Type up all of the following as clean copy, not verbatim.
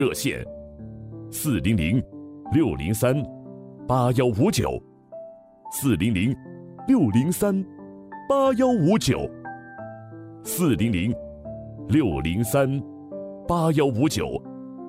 热线400-603-8159，400-603-8159。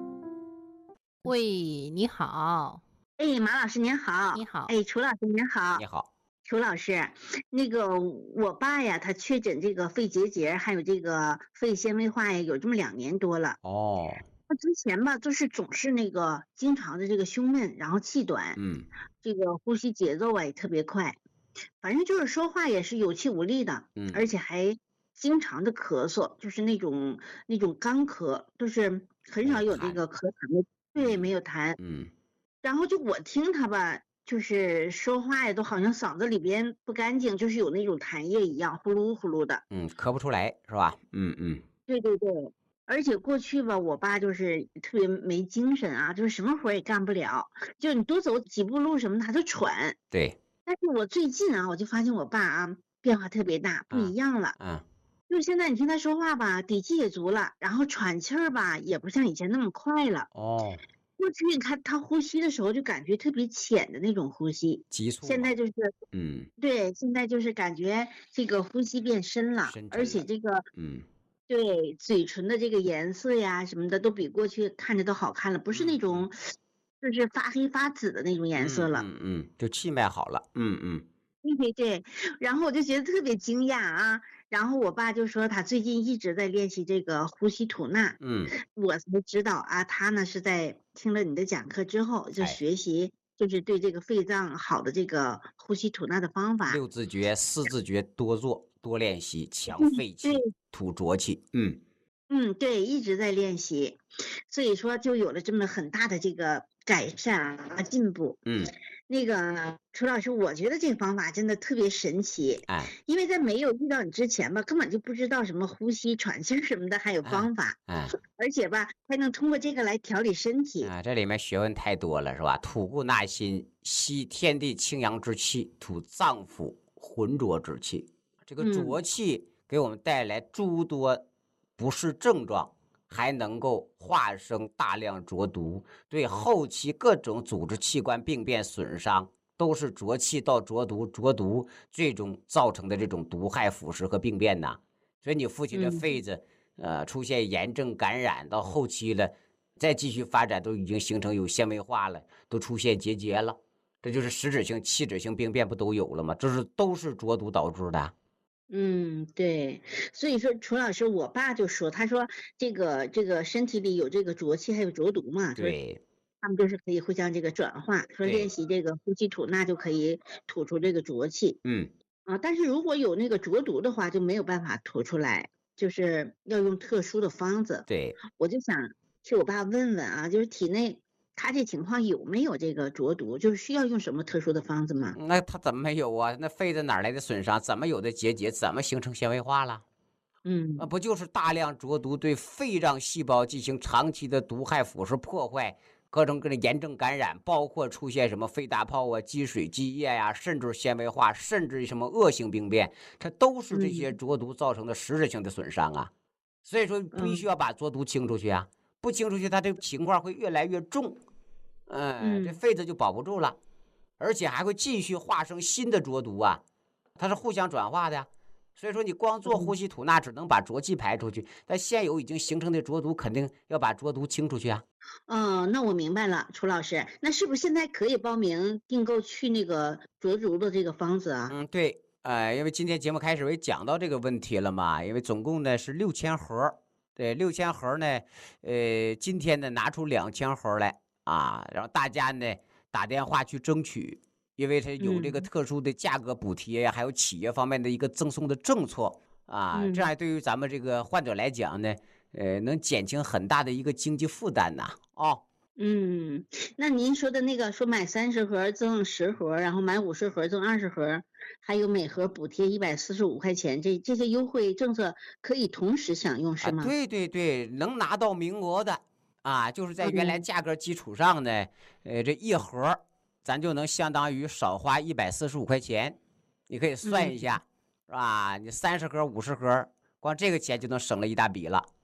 喂，你好。 哎，马老师您好。 你好。 哎，楚老师您好。 你好。 楚老师，那个我爸呀，他确诊这个肺结节，还有这个肺纤维化呀，有这么2年多了。 哦。 他之前吧，就是总是那个经常的这个胸闷，然后气短，这个呼吸节奏啊也特别快，反正就是说话也是有气无力的，而且还经常的咳嗽，就是那种干咳，就是很少有这个咳痰的，对，没有痰。然后就我听他吧，就是说话呀，都好像嗓子里边不干净，就是有那种痰液一样，呼噜呼噜的。 咳不出来是吧？ 对对对，而且过去吧，我爸就是特别没精神啊，就是什么活也干不了，就你多走几步路什么的他就喘。 对。 但是我最近啊，我就发现我爸啊变化特别大，不一样了。就是现在你听他说话吧，底气也足了，然后喘气儿吧也不像以前那么快了。过去你看他呼吸的时候就感觉特别浅的那种呼吸， 急促。 现在就是对，现在就是感觉这个呼吸变深了，而且这个对嘴唇的这个颜色呀什么的都比过去看着都好看了，不是那种就是发黑发紫的那种颜色了。 就气脉好了。 对对，然后我就觉得特别惊讶啊。然后我爸就说他最近一直在练习这个呼吸吐纳。我才知道啊，他呢是在听了你的讲课之后就学习，就是对这个肺脏好的这个呼吸吐纳的方法。 6字诀、4字诀多做多练习，强肺气，吐浊气。 对，一直在练习，所以说就有了这么很大的这个改善啊进步。那个楚老师，我觉得这个方法真的特别神奇。因为在没有遇到你之前吧，根本就不知道什么呼吸喘气什么的还有方法。而且吧还能通过这个来调理身体。 这里面学问太多了是吧？吐故纳新，吸天地清阳之气，吐脏腑浑浊之气。这个浊气给我们带来诸多不适症状，还能够化生大量浊毒，对后期各种组织器官病变损伤都是浊气到浊毒最终造成的这种毒害腐蚀和病变呐。所以你父亲的肺子出现炎症感染，到后期了再继续发展都已经形成有纤维化了，都出现结节了，这就是实质性器质性病变不都有了吗？这都是浊毒导致的。 对，所以说楚老师，我爸就说，他说这个身体里有这个浊气还有浊毒嘛， 对， 他们就是可以互相这个转化，说练习这个呼吸吐纳就可以吐出这个浊气。但是如果有那个浊毒的话，就没有办法吐出来，就是要用特殊的方子。 对， 我就想替我爸问问啊，就是体内他这情况有没有这个浊毒，就是需要用什么特殊的方子吗？ 那他怎么没有啊？那肺子哪来的损伤？怎么有的结节？怎么形成纤维化了？不就是大量浊毒对肺脏细胞进行长期的毒害腐蚀破坏，各种各样的炎症感染，包括出现什么肺大泡啊、积水积液呀，甚至纤维化，甚至什么恶性病变，这都是这些浊毒造成的实质性的损伤啊。所以说必须要把浊毒清出去啊，不清出去，它这个情况会越来越重，这肺子就保不住了，而且还会继续化生新的浊毒啊，它是互相转化的呀。所以说你光做呼吸吐纳只能把浊气排出去，但现有已经形成的浊毒肯定要把浊毒清出去啊。 那我明白了，楚老师，那是不是现在可以报名订购去那个浊毒的这个方子啊？ 对，因为今天节目开始我也讲到这个问题了嘛，因为总共呢是6000盒，对，6000盒呢，今天呢拿出2000盒来啊，然后大家呢打电话去争取。因为它有这个特殊的价格补贴呀，还有企业方面的一个赠送的政策啊，这样对于咱们这个患者来讲呢，能减轻很大的一个经济负担呐。 那您说的那个说买30盒赠10盒，然后买50盒赠20盒，还有每盒补贴145块钱，这些优惠政策可以同时享用是吗？ 对对对，能拿到名额的啊，就是在原来价格基础上呢，这一盒咱就能相当于少花145块钱，你可以算一下，是吧？你30盒、50盒，光这个钱就能省了一大笔了。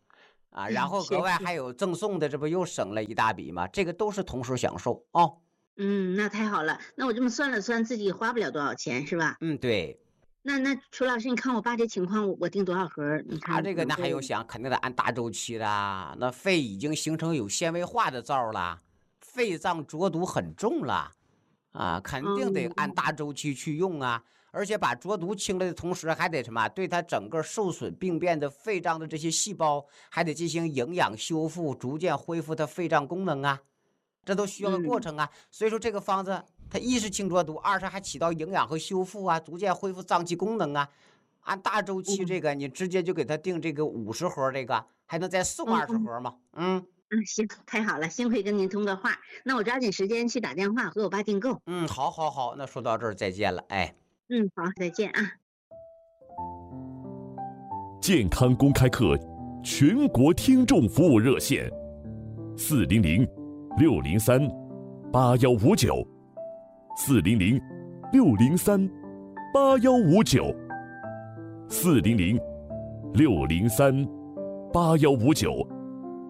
啊，然后额外还有赠送的，这不又省了一大笔吗？这个都是同时享受啊。 那太好了。那我这么算了算，自己花不了多少钱，是吧？ 对。 那楚老师，你看我爸这情况，我订多少盒？你看他这个那还有想，肯定得按大周期的。那肺已经形成有纤维化的灶了，肺脏浊毒很重了，啊，肯定得按大周期去用啊。而且把浊毒清了的同时，还得什么？对它整个受损病变的肺脏的这些细胞，还得进行营养修复，逐渐恢复它肺脏功能啊。这都需要个过程啊。所以说这个方子，它一是清浊毒，二是还起到营养和修复啊，逐渐恢复脏器功能啊。按大周期这个，你直接就给他定这个50盒，这个还能再送20盒吗？ 行，太好了，幸亏跟您通个话，那我抓紧时间去打电话和我爸订购。 好，那说到这儿再见了，哎。 好，再见啊。 健康公开课全国听众服务热线400-603-8159，400-603-8159。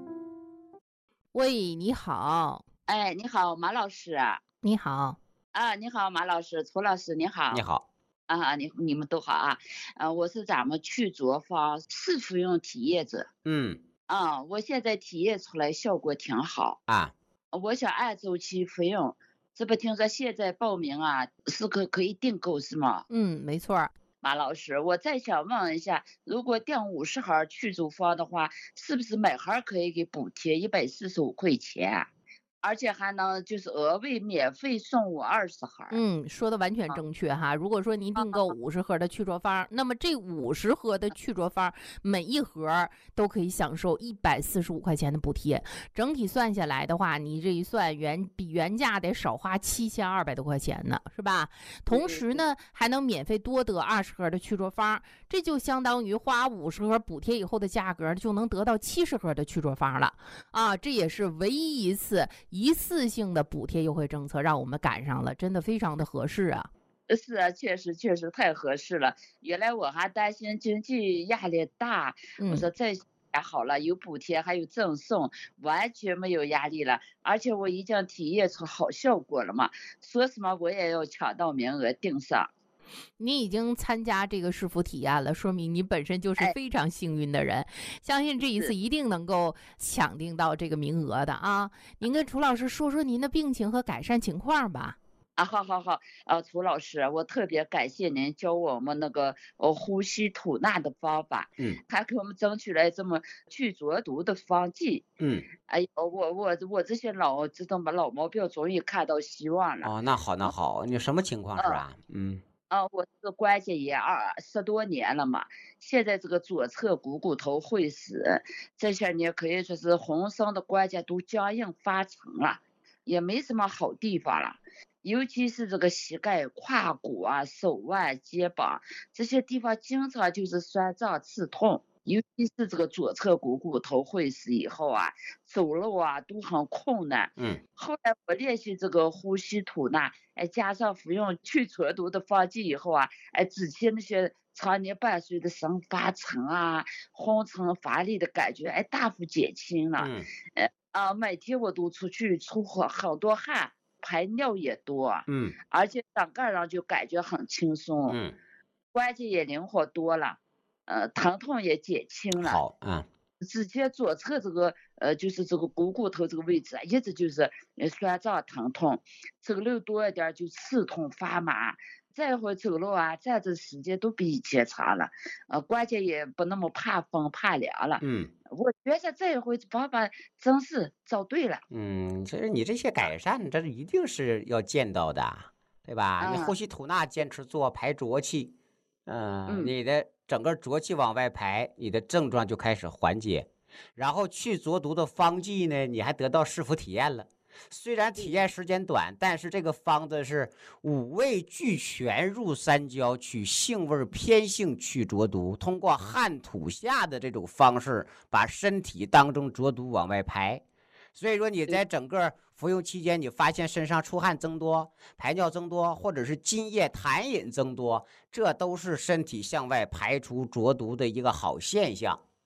喂，你好。 哎，你好，马老师。 你好。 你好，马老师，楚老师，你好。 你好。 你们都好啊。我是咱们去浊方试服用体液者。我现在体液出来效果挺好啊。 我想按周期服用，这不听说现在报名啊，是可以订购是吗？ 没错。 马老师，我再想问一下，如果订50盒去浊方的话，是不是每盒可以给补贴145块钱？而且还能就是额外免费送我20盒。 说的完全正确哈。如果说您订购50盒的去浊方，那么这50盒的去浊方每一盒都可以享受145块钱的补贴，整体算下来的话，你这一算比原价得少花7200多块钱呢，是吧？同时呢，还能免费多得20盒的去浊方，这就相当于花50盒补贴以后的价格就能得到70盒的去浊方了啊！这也是唯一一次性的补贴优惠政策，让我们赶上了，真的非常的合适啊。 是啊，确实太合适了。原来我还担心经济压力大，我说这还好了，有补贴还有赠送，完全没有压力了。而且我已经体验出好效果了嘛，说什么我也要抢到名额订上。 你已经参加这个试服体验了，说明你本身就是非常幸运的人，相信这一次一定能够抢定到这个名额的啊！您跟楚老师说说您的病情和改善情况吧。 好，楚老师，我特别感谢您教我们那个呼吸吐纳的方法，还给我们争取了这么去浊毒的方剂。哎呦，我这些老毛病终于看到希望了。 那好，你什么情况是吧？ 我这个关节炎10多年了嘛，现在这个左侧股头会死，这些年可以说是浑身的关节都僵硬发沉了，也没什么好地方了，尤其是这个膝盖、胯骨啊、手腕、肩膀这些地方经常就是酸胀刺痛。尤其是这个左侧股头会死以后啊，走路啊都很困难。后来我练习这个呼吸吐纳，加上服用去浊毒的方剂以后啊，之前那些常年伴随的神发沉啊、昏沉乏力的感觉，大幅减轻了。每天我都出去出很多汗，排尿也多。而且整个人就感觉很轻松。关节也灵活多了。疼痛也减轻了。 好， 之前左侧这个就是这个股头这个位置一直就是酸胀疼痛，走路多一点就刺痛发麻，这回走路啊站着时间都比以前长了，关节也不那么怕风怕凉了。我觉得这回方法真是找对了。 其实你这些改善，这是一定是要见到的，对吧？你呼吸吐纳坚持做，排浊气，你的整个浊气往外排，你的症状就开始缓解。然后去浊毒的方剂呢，你还得到试服体验了。虽然体验时间短，但是这个方子是5味俱全入三焦，取性味偏性去浊毒，通过汗吐下的这种方式，把身体当中浊毒往外排。所以说你在整个服用期间，你发现身上出汗增多、排尿增多，或者是津液痰饮增多，这都是身体向外排除浊毒的一个好现象。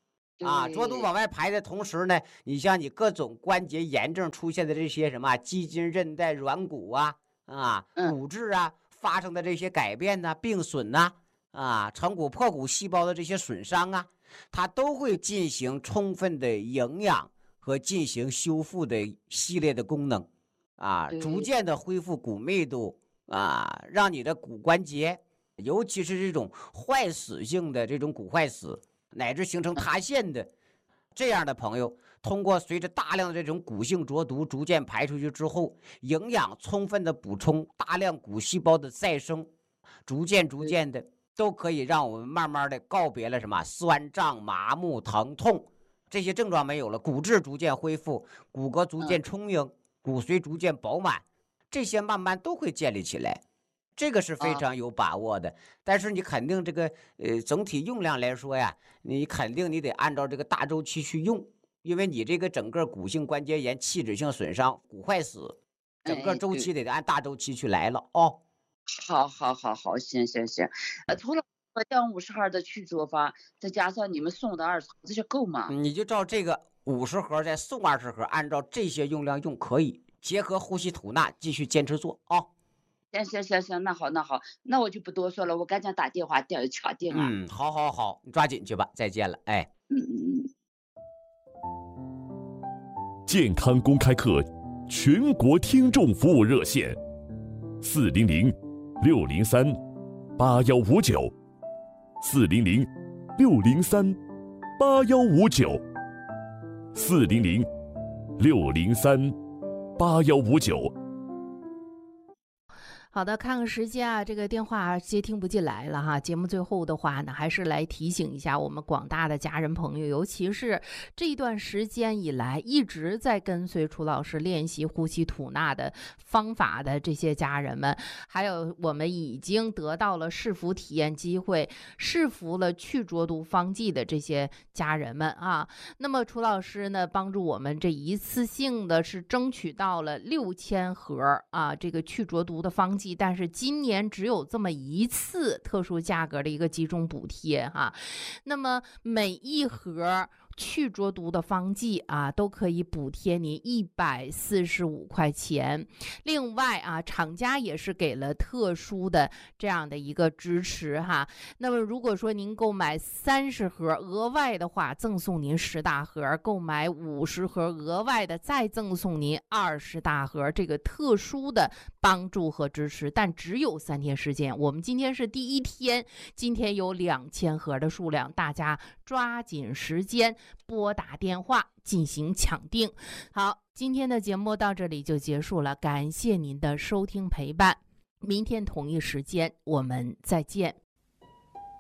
啊，浊毒往外排的同时呢，你像你各种关节炎症出现的这些什么肌筋韧带软骨啊骨质啊发生的这些改变呢、病损呐成骨破骨细胞的这些损伤啊，它都会进行充分的营养和进行修复的系列的功能逐渐的恢复骨密度让你的骨关节，尤其是这种坏死性的这种骨坏死乃至形成塌陷的这样的朋友，通过随着大量的这种骨性浊毒逐渐排出去之后，营养充分的补充，大量骨细胞的再生，逐渐的都可以让我们慢慢的告别了什么酸胀、麻木、疼痛这些症状没有了，骨质逐渐恢复，骨骼逐渐充盈，骨髓逐渐饱满，这些慢慢都会建立起来。这个是非常有把握的，但是你肯定这个整体用量来说呀，你肯定你得按照这个大周期去用，因为你这个整个骨性关节炎、器质性损伤、骨坏死，整个周期得按大周期去来了哦。 好，行。除了降50盒的去浊法，再加上你们送的20盒，这就够吗？ 你就照这个50盒再送20盒，按照这些用量用可以，结合呼吸吐纳继续坚持做啊。 行，那好，那我就不多说了，我赶紧打电话敲定啊。 好，你抓紧去吧，再见了，哎。 健康公开课全国听众服务热线400-603-8159，400-603-8159。 好的，看看时间啊，这个电话接听不进来了哈。节目最后的话呢，还是来提醒一下我们广大的家人朋友，尤其是这一段时间以来一直在跟随楚老师练习呼吸吐纳的方法的这些家人们，还有我们已经得到了试服体验机会、试服了去浊毒方剂的这些家人们啊。那么楚老师呢，帮助我们这一次性的是争取到了6000盒这个去浊毒的方剂。但是今年只有这么一次特殊价格的一个集中补贴哈，那么每一盒去浊毒的方剂都可以补贴您145块钱。另外厂家也是给了特殊的这样的一个支持哈。那么如果说您购买30盒，额外的话赠送您10大盒；购买50盒，额外的再赠送您20大盒，这个特殊的帮助和支持。但只有3天时间，我们今天是第1天，今天有2000盒的数量，大家抓紧时间拨打电话进行抢订。好，今天的节目到这里就结束了，感谢您的收听陪伴，明天同一时间我们再见。